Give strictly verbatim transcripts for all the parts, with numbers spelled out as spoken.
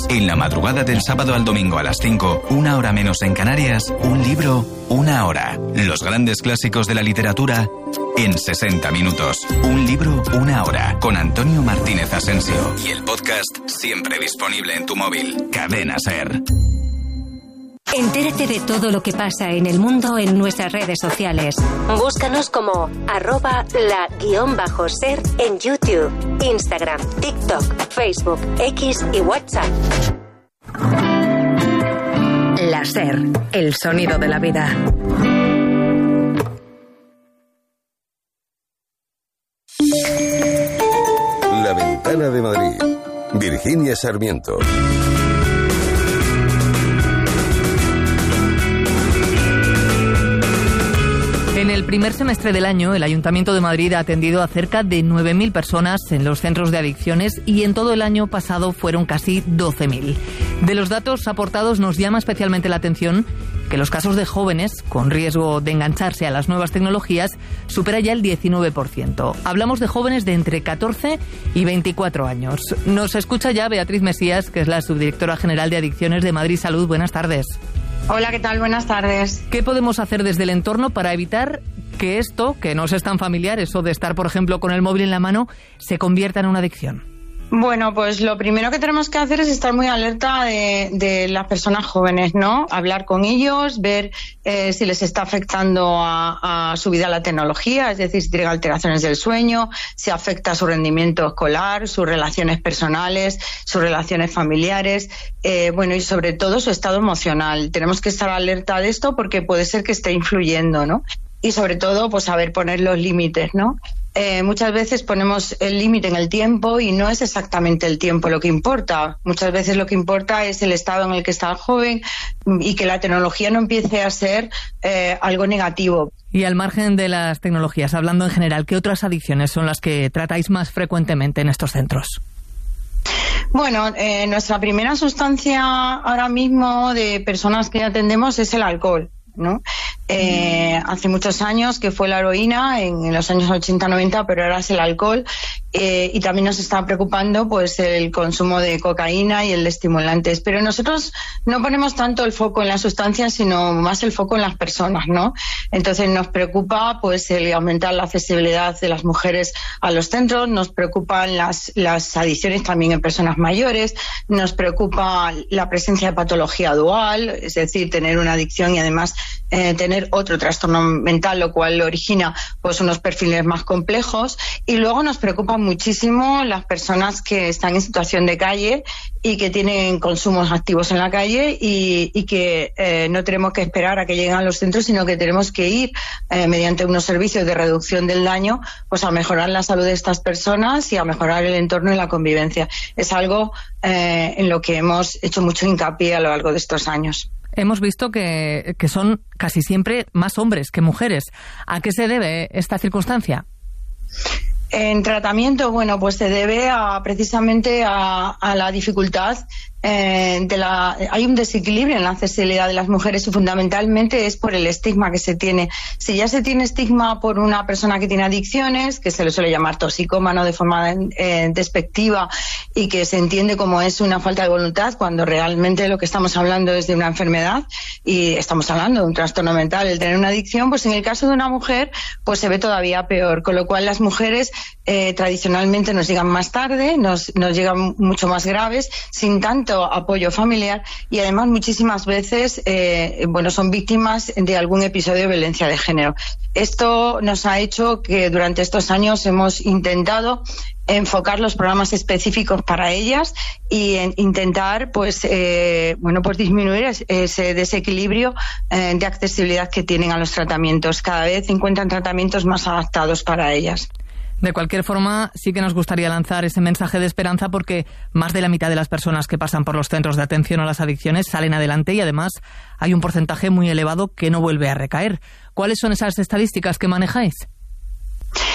En la madrugada del sábado al domingo a las cinco, una hora menos en Canarias, un libro, una hora. Los grandes clásicos de la literatura en sesenta minutos. Un libro, una hora. Con Antonio Martínez Asensio. Y el podcast siempre disponible en tu móvil. Cadena SER. Entérate de todo lo que pasa en el mundo en nuestras redes sociales. Búscanos como arroba la guión bajo ser en YouTube, Instagram, TikTok, Facebook, X y WhatsApp. La SER, el sonido de la vida. La Ventana de Madrid. Virginia Sarmiento. En el primer semestre del año, el Ayuntamiento de Madrid ha atendido a cerca de nueve mil personas en los centros de adicciones y en todo el año pasado fueron casi doce mil. De los datos aportados nos llama especialmente la atención que los casos de jóvenes con riesgo de engancharse a las nuevas tecnologías supera ya el diecinueve por ciento. Hablamos de jóvenes de entre catorce y veinticuatro años. Nos escucha ya Beatriz Mesías, que es la subdirectora general de Adicciones de Madrid Salud. Buenas tardes. Hola, ¿qué tal? Buenas tardes. ¿Qué podemos hacer desde el entorno para evitar que esto, que nos es tan familiar, eso de estar, por ejemplo, con el móvil en la mano, se convierta en una adicción? Bueno, pues lo primero que tenemos que hacer es estar muy alerta de, de las personas jóvenes, ¿no? Hablar con ellos, ver eh, si les está afectando a, a su vida la tecnología, es decir, si tienen alteraciones del sueño, si afecta su rendimiento escolar, sus relaciones personales, sus relaciones familiares, eh, bueno, y sobre todo su estado emocional. Tenemos que estar alerta de esto porque puede ser que esté influyendo, ¿no? Y sobre todo, pues saber poner los límites, ¿no? Eh, muchas veces ponemos el límite en el tiempo y no es exactamente el tiempo lo que importa. Muchas veces lo que importa es el estado en el que está el joven y que la tecnología no empiece a ser eh, algo negativo. Y al margen de las tecnologías, hablando en general, ¿qué otras adicciones son las que tratáis más frecuentemente en estos centros? Bueno, eh, nuestra primera sustancia ahora mismo de personas que atendemos es el alcohol, ¿no? Eh, hace muchos años que fue la heroína, en, en los años ochenta noventa, pero ahora es el alcohol, eh, y también nos está preocupando pues el consumo de cocaína y el de estimulantes. Pero nosotros no ponemos tanto el foco en las sustancias, sino más el foco en las personas, ¿no? Entonces nos preocupa pues el aumentar la accesibilidad de las mujeres a los centros, nos preocupan las, las adicciones también en personas mayores, nos preocupa la presencia de patología dual, es decir, tener una adicción y además eh, tener otro trastorno mental, lo cual origina pues unos perfiles más complejos. Y luego nos preocupan muchísimo las personas que están en situación de calle y que tienen consumos activos en la calle y, y que eh, no tenemos que esperar a que lleguen a los centros, sino que tenemos que ir eh, mediante unos servicios de reducción del daño pues a mejorar la salud de estas personas y a mejorar el entorno y la convivencia. Es algo eh, en lo que hemos hecho mucho hincapié a lo largo de estos años. Hemos visto que, que son casi siempre más hombres que mujeres. ¿A qué se debe esta circunstancia? En tratamiento, bueno, pues se debe a, precisamente a, a la dificultad eh, de la... Hay un desequilibrio en la accesibilidad de las mujeres y fundamentalmente es por el estigma que se tiene. Si ya se tiene estigma por una persona que tiene adicciones, que se le suele llamar toxicómano de forma eh, despectiva y que se entiende como es una falta de voluntad, cuando realmente lo que estamos hablando es de una enfermedad y estamos hablando de un trastorno mental, el tener una adicción, pues en el caso de una mujer pues se ve todavía peor, con lo cual las mujeres eh, tradicionalmente nos llegan más tarde, nos, nos llegan mucho más graves, sin tanto apoyo familiar y además muchísimas veces eh, bueno, son víctimas de algún episodio de violencia de género. Esto nos ha hecho que durante estos años hemos intentado enfocar los programas específicos para ellas y en intentar pues eh, bueno pues disminuir ese desequilibrio eh, de accesibilidad que tienen a los tratamientos. Cada vez encuentran tratamientos más adaptados para ellas. De cualquier forma, sí que nos gustaría lanzar ese mensaje de esperanza porque más de la mitad de las personas que pasan por los centros de atención a las adicciones salen adelante y además hay un porcentaje muy elevado que no vuelve a recaer. ¿Cuáles son esas estadísticas que manejáis?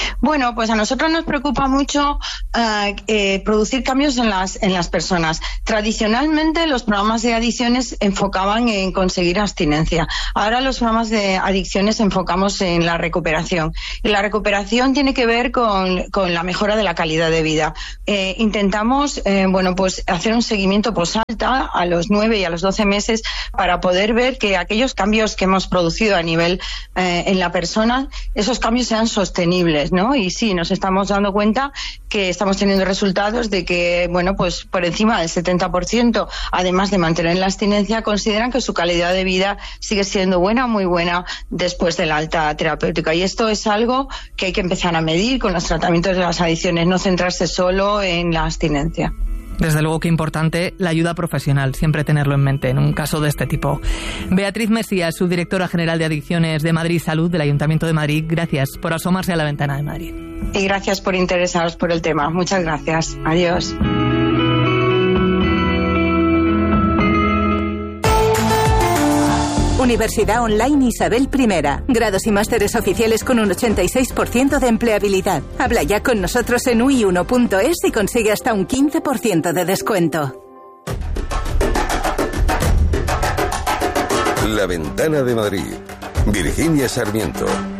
Bueno, pues a nosotros nos preocupa mucho uh, eh, producir cambios en las en las personas. Tradicionalmente los programas de adicciones enfocaban en conseguir abstinencia. Ahora los programas de adicciones enfocamos en la recuperación. Y la recuperación tiene que ver con, con la mejora de la calidad de vida. Eh, intentamos, eh, bueno, pues hacer un seguimiento posalta a los nueve y a los doce meses para poder ver que aquellos cambios que hemos producido a nivel eh, en la persona, esos cambios sean sostenibles, ¿no? Y sí, nos estamos dando cuenta que estamos teniendo resultados de que, bueno, pues por encima del setenta por ciento, además de mantener la abstinencia, consideran que su calidad de vida sigue siendo buena, muy buena, después de la alta terapéutica. Y esto es algo que hay que empezar a medir con los tratamientos de las adicciones, no centrarse solo en la abstinencia. Desde luego que importante la ayuda profesional, siempre tenerlo en mente en un caso de este tipo. Beatriz Mesías, subdirectora general de Adicciones de Madrid Salud del Ayuntamiento de Madrid, gracias por asomarse a la ventana de Madrid. Y gracias por interesaros por el tema. Muchas gracias. Adiós. Universidad Online Isabel I. Grados y másteres oficiales con un ochenta y seis por ciento de empleabilidad. Habla ya con nosotros en u i uno punto es y consigue hasta un quince por ciento de descuento. La Ventana de Madrid. Virginia Sarmiento.